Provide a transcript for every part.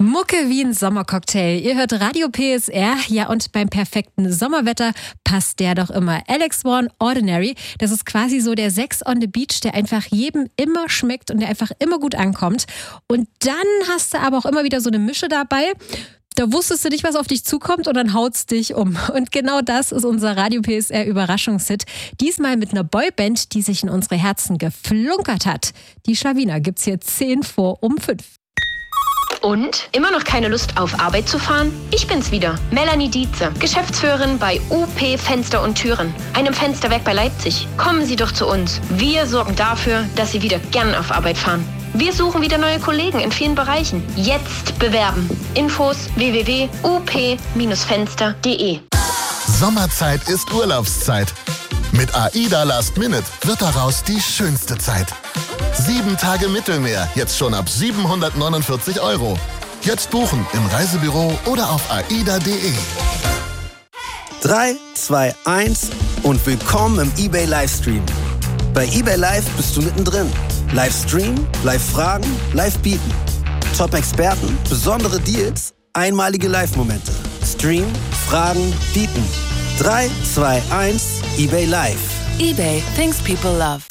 Mucke wie ein Sommercocktail. Ihr hört Radio PSR. Ja, und beim perfekten Sommerwetter passt der doch immer. Alex Warren, Ordinary. Das ist quasi so der Sex on the Beach, der einfach jedem immer schmeckt und der einfach immer gut ankommt. Und dann hast du aber auch immer wieder so eine Mische dabei. Da wusstest du nicht, was auf dich zukommt und dann haut's dich um. Und genau das ist unser Radio PSR Überraschungshit. Diesmal mit einer Boyband, die sich in unsere Herzen geflunkert hat. Die Schlawiner gibt's hier 5:10. Und? Immer noch keine Lust auf Arbeit zu fahren? Ich bin's wieder, Melanie Dietze, Geschäftsführerin bei UP Fenster und Türen, einem Fensterwerk bei Leipzig. Kommen Sie doch zu uns. Wir sorgen dafür, dass Sie wieder gern auf Arbeit fahren. Wir suchen wieder neue Kollegen in vielen Bereichen. Jetzt bewerben. Infos www.up-fenster.de. Sommerzeit ist Urlaubszeit. Mit AIDA Last Minute wird daraus die schönste Zeit. 7 Tage Mittelmeer, jetzt schon ab 749 €. Jetzt buchen im Reisebüro oder auf aida.de. 3, 2, 1 und willkommen im eBay Livestream. Bei eBay Live bist du mittendrin. Livestream, Live-Fragen, Live-Bieten. Top-Experten, besondere Deals, einmalige Live-Momente. Stream, Fragen, Bieten. 3, 2, 1, eBay Live. eBay, things people love.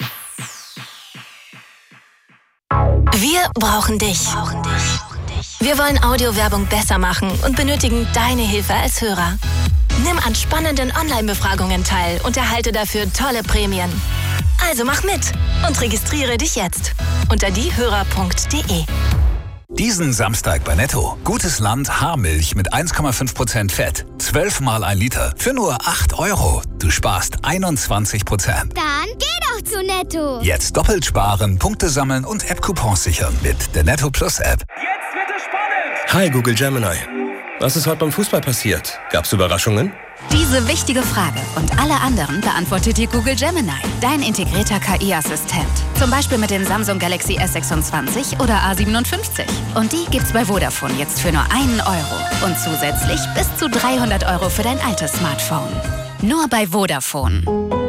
Wir brauchen dich. Wir wollen Audiowerbung besser machen und benötigen deine Hilfe als Hörer. Nimm an spannenden Online-Befragungen teil und erhalte dafür tolle Prämien. Also mach mit und registriere dich jetzt unter diehörer.de. Diesen Samstag bei Netto. Gutes Land Haarmilch mit 1,5% Fett. 12-mal 1 Liter für nur 8 €. Du sparst 21%. Dann geh doch zu Netto. Jetzt doppelt sparen, Punkte sammeln und App-Coupons sichern mit der Netto Plus App. Jetzt wird es spannend. Hi Google Gemini. Was ist heute beim Fußball passiert? Gab's Überraschungen? Diese wichtige Frage und alle anderen beantwortet dir Google Gemini, dein integrierter KI-Assistent. Zum Beispiel mit dem Samsung Galaxy S26 oder A57. Und die gibt's bei Vodafone jetzt für nur 1 €. Und zusätzlich bis zu 300 € für dein altes Smartphone. Nur bei Vodafone.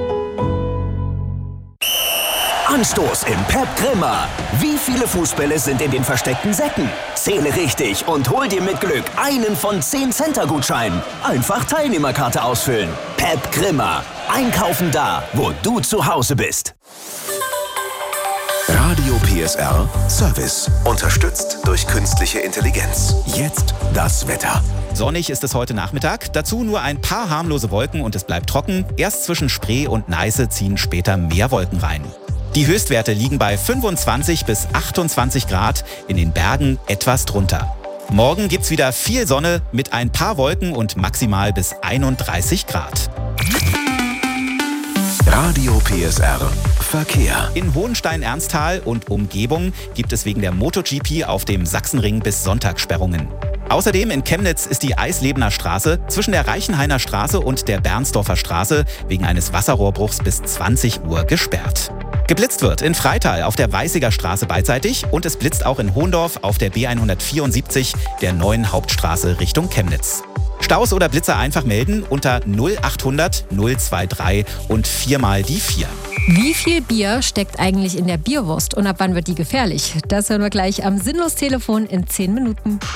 Anstoß im Pep Grimmer. Wie viele Fußbälle sind in den versteckten Säcken? Zähle richtig und hol dir mit Glück einen von 10 Center-Gutscheinen. Einfach Teilnehmerkarte ausfüllen. Pep Grimmer. Einkaufen da, wo du zu Hause bist. Radio PSR Service. Unterstützt durch künstliche Intelligenz. Jetzt das Wetter. Sonnig ist es heute Nachmittag. Dazu nur ein paar harmlose Wolken und es bleibt trocken. Erst zwischen Spree und Neiße ziehen später mehr Wolken rein. Die Höchstwerte liegen bei 25 bis 28 Grad, in den Bergen etwas drunter. Morgen gibt's wieder viel Sonne mit ein paar Wolken und maximal bis 31 Grad. Radio PSR Verkehr. In Hohenstein-Ernsthal und Umgebung gibt es wegen der MotoGP auf dem Sachsenring bis Sonntag Sperrungen. Außerdem in Chemnitz ist die Eislebener Straße zwischen der Reichenhainer Straße und der Bernsdorfer Straße wegen eines Wasserrohrbruchs bis 20 Uhr gesperrt. Geblitzt wird in Freital auf der Weißiger Straße beidseitig und es blitzt auch in Hohndorf auf der B174, der neuen Hauptstraße Richtung Chemnitz. Staus oder Blitzer einfach melden unter 0800 023 und 4 die 4. Wie viel Bier steckt eigentlich in der Bierwurst und ab wann wird die gefährlich? Das hören wir gleich am Sinnlos-Telefon in 10 Minuten.